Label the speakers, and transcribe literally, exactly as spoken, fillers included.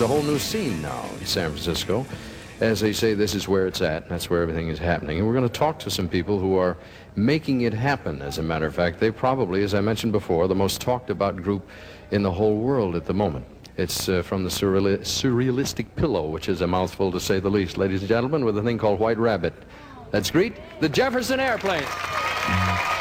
Speaker 1: a whole new scene now in San Francisco. As they say, this is where it's at. That's where everything is happening. And we're going to talk to some people who are making it happen, as a matter of fact. They probably, as I mentioned before, the most talked about group in the whole world at the moment. It's uh, from the surreali Surrealistic Pillow, which is a mouthful to say the least, ladies and gentlemen, with a thing called White Rabbit. Let's greet the Jefferson Airplane.